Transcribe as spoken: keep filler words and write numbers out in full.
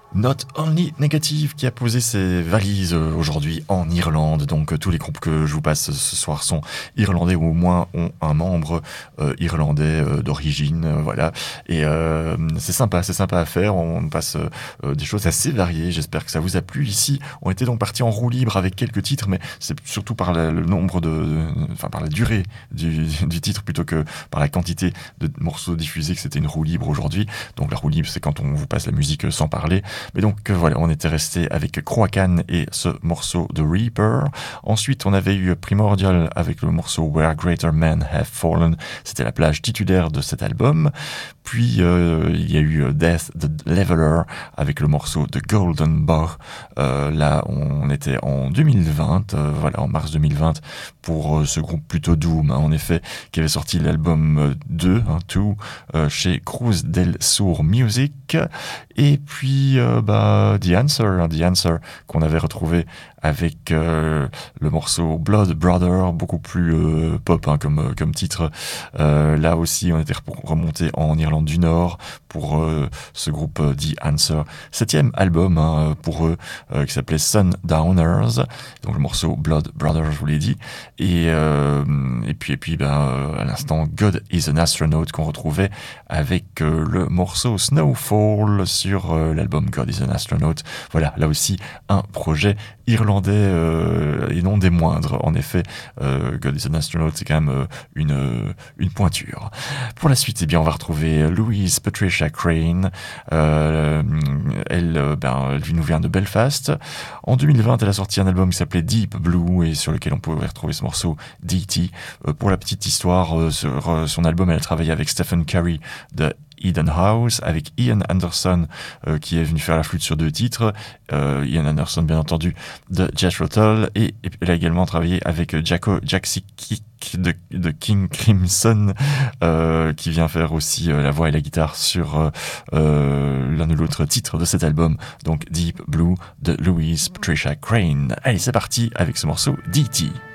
Not Only Negative qui a posé ses valises aujourd'hui en Irlande. Donc tous les groupes que je vous passe ce soir sont irlandais ou au moins ont un membre euh, irlandais euh, d'origine. Euh, voilà. Et euh, c'est sympa, c'est sympa à faire. On passe euh, des choses assez variées. J'espère que ça vous a plu. Ici, on était donc parti en roue libre avec quelques titres, mais c'est surtout par la, le nombre de, de, enfin par la durée du, du titre plutôt que par la quantité de morceaux diffusés que c'était une roue libre aujourd'hui. Donc la roue libre, c'est quand on vous passe la musique sans parler. Mais donc voilà, on était resté avec Croacan et ce morceau de Reaper. Ensuite, on avait eu Primordial avec le morceau Where Greater Men Have Fallen. C'était la plage titulaire de cet album. Puis euh, il y a eu Death the Leveler avec le morceau de Golden Bough. Euh, là, on était en deux mille vingt, euh, voilà, en mars deux mille vingt, pour euh, ce groupe plutôt doom, hein, en effet, qui avait sorti l'album deux, hein, deux, euh, chez Cruz del Sur Music. Et puis, euh, bah, The Answer, hein, The Answer, qu'on avait retrouvé avec euh, le morceau Blood Brother, beaucoup plus euh, pop hein, comme, comme titre. Euh, là aussi, on était remonté en Irlande du Nord pour euh, ce groupe euh, The Answer. Septième album hein, pour eux, euh, qui s'appelait Sundowners, donc le morceau Blood Brother, je vous l'ai dit. Et, euh, et puis, et puis ben, euh, à l'instant, God is an Astronaut qu'on retrouvait avec euh, le morceau Snowfall sur euh, l'album God is an Astronaut. Voilà, là aussi, un projet irlandais euh, et non des moindres. En effet, euh, God is an Astronaut, c'est quand même euh, une, euh, une pointure. Pour la suite, eh bien, on va retrouver Louise Patricia Crane. Euh, elle, euh, ben, elle nous vient de Belfast. En deux mille vingt, elle a sorti un album qui s'appelait Deep Blue et sur lequel on pouvait retrouver ce morceau D T. Euh, pour la petite histoire, euh, sur euh, son album, elle a travaillé avec Stephen Curry de Eden House, avec Ian Anderson euh, qui est venu faire la flûte sur deux titres, euh, Ian Anderson bien entendu de Jethro Tull, et, et elle a également travaillé avec Jacko Jacksik de, de King Crimson euh, qui vient faire aussi euh, la voix et la guitare sur euh, euh, l'un ou l'autre titre de cet album, donc Deep Blue de Louise Patricia Crane. Allez, c'est parti avec ce morceau D T.